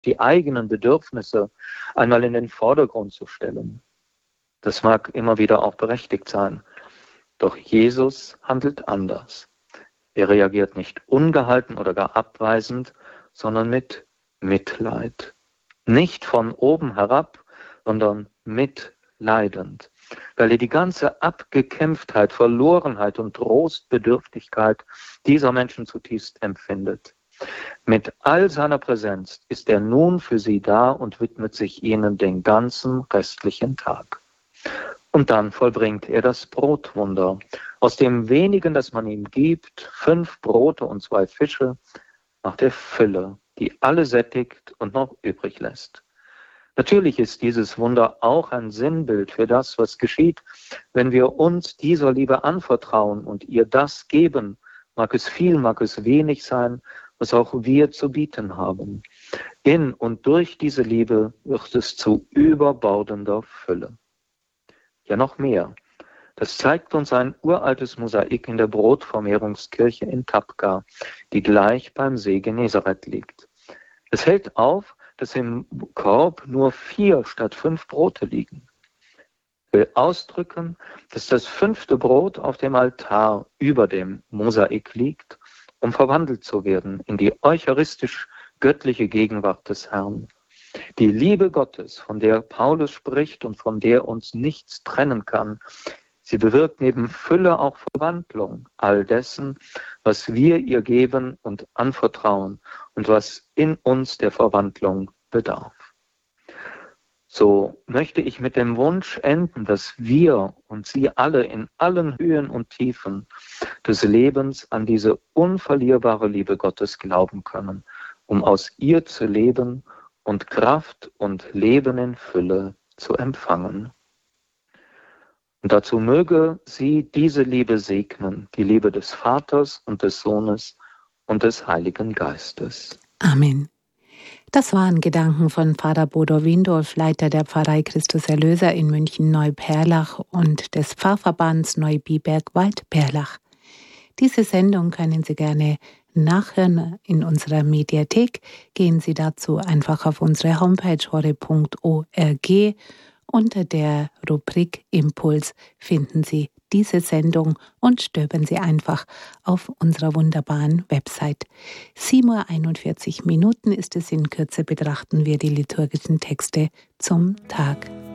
die eigenen Bedürfnisse einmal in den Vordergrund zu stellen. Das mag immer wieder auch berechtigt sein. Doch Jesus handelt anders. Er reagiert nicht ungehalten oder gar abweisend, sondern mit Mitleid. Nicht von oben herab, sondern mitleidend, weil er die ganze Abgekämpftheit, Verlorenheit und Trostbedürftigkeit dieser Menschen zutiefst empfindet. Mit all seiner Präsenz ist er nun für sie da und widmet sich ihnen den ganzen restlichen Tag. Und dann vollbringt er das Brotwunder. Aus dem wenigen, das man ihm gibt, 5 Brote und 2 Fische, macht er Fülle, die alle sättigt und noch übrig lässt. Natürlich ist dieses Wunder auch ein Sinnbild für das, was geschieht, wenn wir uns dieser Liebe anvertrauen und ihr das geben, mag es viel, mag es wenig sein, was auch wir zu bieten haben. In und durch diese Liebe wird es zu überbordender Fülle. Ja, noch mehr. Das zeigt uns ein uraltes Mosaik in der Brotvermehrungskirche in Tabqa, die gleich beim See Genezareth liegt. Es fällt auf, dass im Korb nur 4 statt 5 Brote liegen. Ich will ausdrücken, dass das 5. Brot auf dem Altar über dem Mosaik liegt, um verwandelt zu werden in die eucharistisch-göttliche Gegenwart des Herrn. Die Liebe Gottes, von der Paulus spricht und von der uns nichts trennen kann, sie bewirkt neben Fülle auch Verwandlung all dessen, was wir ihr geben und anvertrauen und was in uns der Verwandlung bedarf. So möchte ich mit dem Wunsch enden, dass wir und Sie alle in allen Höhen und Tiefen des Lebens an diese unverlierbare Liebe Gottes glauben können, um aus ihr zu leben und Kraft und Leben in Fülle zu empfangen. Und dazu möge sie diese Liebe segnen, die Liebe des Vaters und des Sohnes und des Heiligen Geistes. Amen. Das waren Gedanken von Pfarrer Bodo Windolf, Leiter der Pfarrei Christus Erlöser in München-Neuperlach und des Pfarrverbands Neubiberg-Waldperlach. Diese Sendung können Sie gerne nachhören in unserer Mediathek. Gehen Sie dazu einfach auf unsere Homepage horeb.org. Unter der Rubrik Impuls finden Sie diese Sendung und stöbern Sie einfach auf unserer wunderbaren Website. 7:41 ist es. In Kürze betrachten wir die liturgischen Texte zum Tag.